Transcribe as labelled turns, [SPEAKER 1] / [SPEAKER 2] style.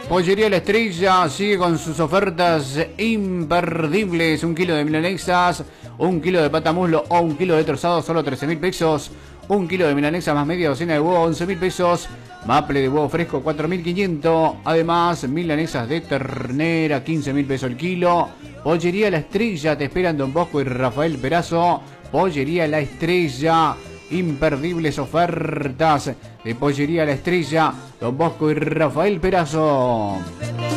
[SPEAKER 1] Pollería La Estrella sigue con sus ofertas imperdibles. 1 kilo de milanesas, 1 kilo de patamuslo o 1 kilo de trozado, solo 13.000 pesos. 1 kilo de milanesa más media docena de huevo, 11.000 pesos. Maple de huevo fresco, 4.500. Además, milanesas de ternera, 15.000 pesos el kilo. Pollería La Estrella, te esperan Don Bosco y Rafael Perazo. Pollería La Estrella, imperdibles ofertas de Pollería La Estrella, Don Bosco y Rafael Perazo.